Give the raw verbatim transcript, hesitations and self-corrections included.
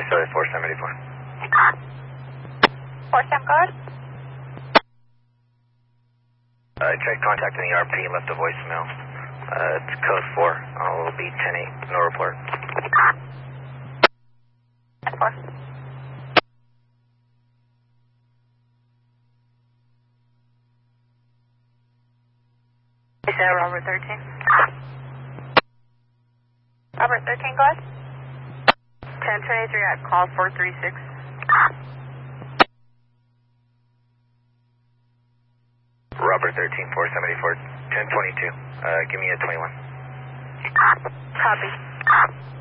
Sorry, four seventy-four. four seven, go ahead. I uh, tried contacting the R P, left a voicemail. Uh, it's code four. I'll be ten eight. No report. ten four. Is that Robert thirteen? Robert thirteen, go ahead. ten twenty-three at call four three six. Robert thirteen, four seventy-four, ten twenty-two. Uh, give me a twenty-one. Copy.